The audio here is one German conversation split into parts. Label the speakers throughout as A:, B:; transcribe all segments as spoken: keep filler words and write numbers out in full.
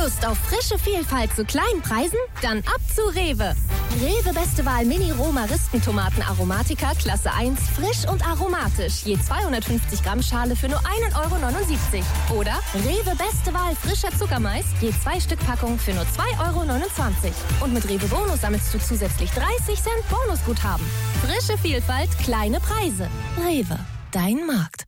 A: Lust auf frische Vielfalt zu kleinen Preisen? Dann ab zu Rewe. Rewe Beste Wahl Mini Roma Ristentomaten Aromatica Klasse eins, frisch und aromatisch. Je zweihundertfünfzig Gramm Schale für nur ein Euro neunundsiebzig. Oder Rewe Beste Wahl frischer Zuckermais, je zwei Stück Packung für nur zwei Euro neunundzwanzig. Und mit Rewe Bonus sammelst du zusätzlich dreißig Cent Bonusguthaben. Frische Vielfalt, kleine Preise. Rewe, dein Markt.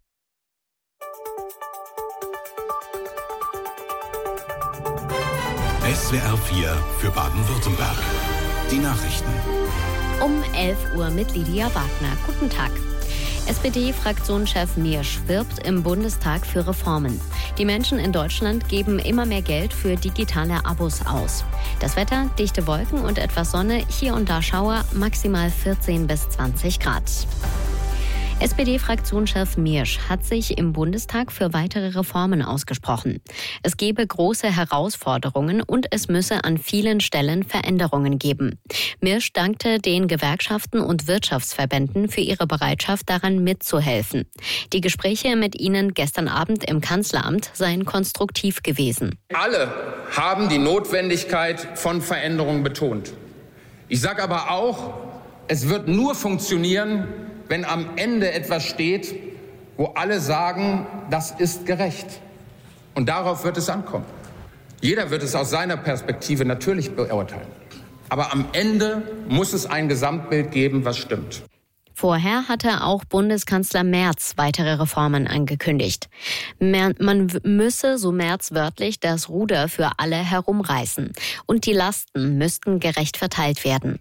B: S W R vier für Baden-Württemberg. Die Nachrichten.
C: Um elf Uhr mit Lydia Wagner. Guten Tag. S P D-Fraktionschef Miersch wirbt im Bundestag für Reformen. Die Menschen in Deutschland geben immer mehr Geld für digitale Abos aus. Das Wetter, dichte Wolken und etwas Sonne, hier und da Schauer, maximal vierzehn bis zwanzig Grad. S P D-Fraktionschef Miersch hat sich im Bundestag für weitere Reformen ausgesprochen. Es gebe große Herausforderungen und es müsse an vielen Stellen Veränderungen geben. Miersch dankte den Gewerkschaften und Wirtschaftsverbänden für ihre Bereitschaft, daran mitzuhelfen. Die Gespräche mit ihnen gestern Abend im Kanzleramt seien konstruktiv gewesen.
D: Alle haben die Notwendigkeit von Veränderungen betont. Ich sage aber auch, es wird nur funktionieren, wenn am Ende etwas steht, wo alle sagen, das ist gerecht. Und darauf wird es ankommen. Jeder wird es aus seiner Perspektive natürlich beurteilen. Aber am Ende muss es ein Gesamtbild geben, was stimmt.
C: Vorher hatte auch Bundeskanzler Merz weitere Reformen angekündigt. Man müsse, so Merz wörtlich, das Ruder für alle herumreißen. Und die Lasten müssten gerecht verteilt werden.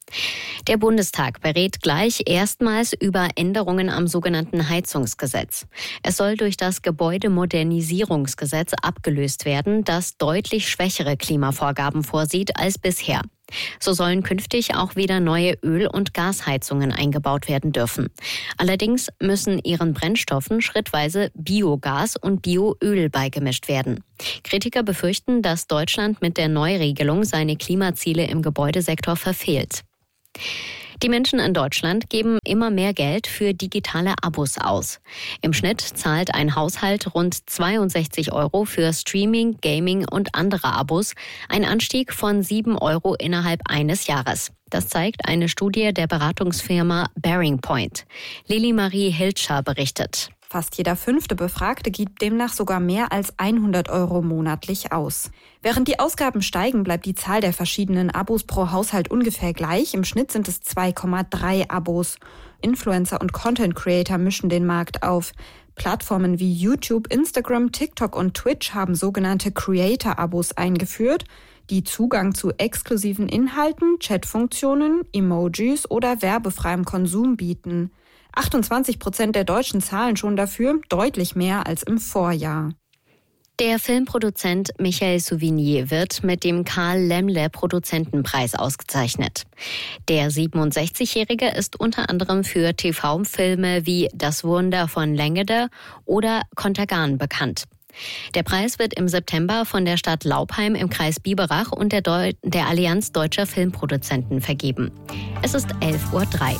C: Der Bundestag berät gleich erstmals über Änderungen am sogenannten Heizungsgesetz. Es soll durch das Gebäudemodernisierungsgesetz abgelöst werden, das deutlich schwächere Klimavorgaben vorsieht als bisher. So sollen künftig auch wieder neue Öl- und Gasheizungen eingebaut werden dürfen. Allerdings müssen ihren Brennstoffen schrittweise Biogas und Bioöl beigemischt werden. Kritiker befürchten, dass Deutschland mit der Neuregelung seine Klimaziele im Gebäudesektor verfehlt. Die Menschen in Deutschland geben immer mehr Geld für digitale Abos aus. Im Schnitt zahlt ein Haushalt rund zweiundsechzig Euro für Streaming, Gaming und andere Abos, ein Anstieg von sieben Euro innerhalb eines Jahres. Das zeigt eine Studie der Beratungsfirma Bearing Point. Lili Marie Hilscher berichtet.
E: Fast jeder fünfte Befragte gibt demnach sogar mehr als hundert Euro monatlich aus. Während die Ausgaben steigen, bleibt die Zahl der verschiedenen Abos pro Haushalt ungefähr gleich. Im Schnitt sind es zwei Komma drei Abos. Influencer und Content Creator mischen den Markt auf. Plattformen wie YouTube, Instagram, TikTok und Twitch haben sogenannte Creator-Abos eingeführt, die Zugang zu exklusiven Inhalten, Chatfunktionen, Emojis oder werbefreiem Konsum bieten. achtundzwanzig Prozent der Deutschen zahlen schon dafür, deutlich mehr als im Vorjahr.
C: Der Filmproduzent Michael Souvignier wird mit dem Karl-Laemmle-Produzentenpreis ausgezeichnet. Der siebenundsechzigjährige ist unter anderem für T V-Filme wie Das Wunder von Längede oder Contergan bekannt. Der Preis wird im September von der Stadt Laupheim im Kreis Biberach und der, Deu- der Allianz Deutscher Filmproduzenten vergeben. Es ist elf Uhr drei.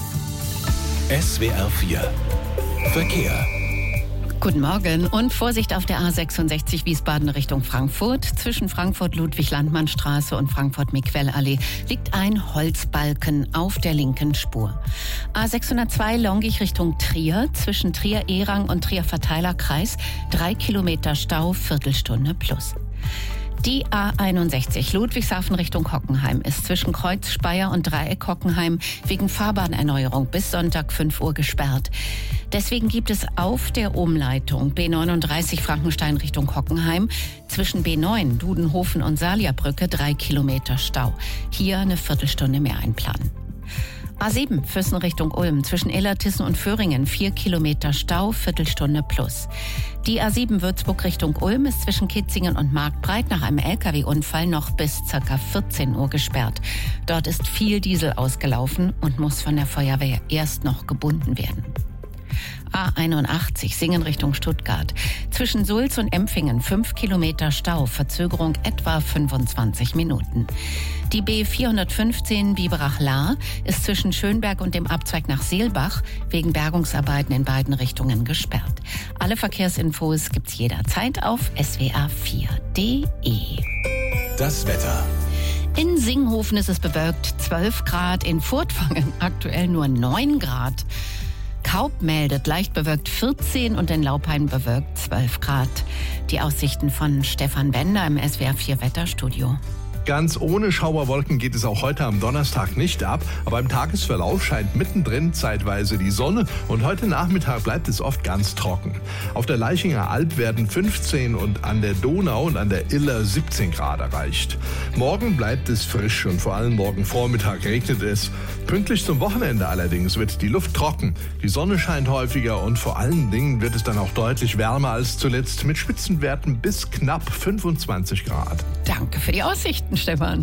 B: S W R vier Verkehr.
F: Guten Morgen und Vorsicht auf der A sechsundsechzig Wiesbaden Richtung Frankfurt. Zwischen Frankfurt-Ludwig-Landmann-Straße und Frankfurt-Miquel-Allee liegt ein Holzbalken auf der linken Spur. A sechshundertzwei Longich Richtung Trier. Zwischen Trier-Erang und Trier-Verteilerkreis drei Kilometer Stau, Viertelstunde plus. Die A einundsechzig Ludwigshafen Richtung Hockenheim ist zwischen Kreuz Speyer und Dreieck Hockenheim wegen Fahrbahnerneuerung bis Sonntag fünf Uhr gesperrt. Deswegen gibt es auf der Umleitung B neununddreißig Frankenstein Richtung Hockenheim zwischen B neun Dudenhofen und Salierbrücke drei Kilometer Stau. Hier eine Viertelstunde mehr einplanen. A sieben Füssen Richtung Ulm zwischen Illertissen und Föhringen vier Kilometer Stau, Viertelstunde plus. Die A sieben Würzburg Richtung Ulm ist zwischen Kitzingen und Marktbreit nach einem L K W-Unfall noch bis ca. vierzehn Uhr gesperrt. Dort ist viel Diesel ausgelaufen und muss von der Feuerwehr erst noch gebunden werden. A einundachtzig Singen Richtung Stuttgart. Zwischen Sulz und Empfingen fünf Kilometer Stau, Verzögerung etwa fünfundzwanzig Minuten. Die B vierhundertfünfzehn Biberach-Lahr ist zwischen Schönberg und dem Abzweig nach Seelbach wegen Bergungsarbeiten in beiden Richtungen gesperrt. Alle Verkehrsinfos gibt's jederzeit auf S W R vier punkt de.
B: das Wetter.
F: In Singhofen ist es bewölkt zwölf Grad, in Furtwangen aktuell nur neun Grad. Kaub meldet leicht bewölkt vierzehn und in Laupheim bewölkt zwölf Grad. Die Aussichten von Stefan Bender im S W R vier Wetterstudio.
G: Ganz ohne Schauerwolken geht es auch heute am Donnerstag nicht ab, aber im Tagesverlauf scheint mittendrin zeitweise die Sonne und heute Nachmittag bleibt es oft ganz trocken. Auf der Laichinger Alb werden fünfzehn und an der Donau und an der Iller siebzehn Grad erreicht. Morgen bleibt es frisch und vor allem morgen Vormittag regnet es. Pünktlich zum Wochenende allerdings wird die Luft trocken, die Sonne scheint häufiger und vor allen Dingen wird es dann auch deutlich wärmer als zuletzt mit Spitzenwerten bis knapp fünfundzwanzig Grad.
F: Danke für die Aussichten, Stefan.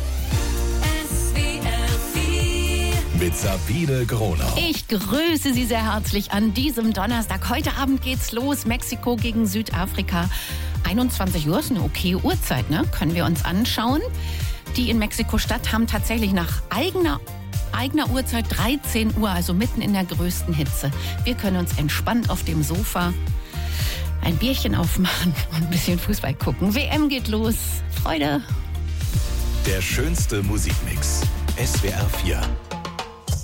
B: Mit Sabine Gronau.
F: Ich grüße Sie sehr herzlich an diesem Donnerstag. Heute Abend geht's los. Mexiko gegen Südafrika. einundzwanzig Uhr ist eine okay Uhrzeit, ne? Können wir uns anschauen. Die in Mexiko-Stadt haben tatsächlich nach eigener eigener Uhrzeit dreizehn Uhr, also mitten in der größten Hitze. Wir können uns entspannt auf dem Sofa ein Bierchen aufmachen und ein bisschen Fußball gucken. W M geht los. Freude.
B: Der schönste Musikmix. S W R vier.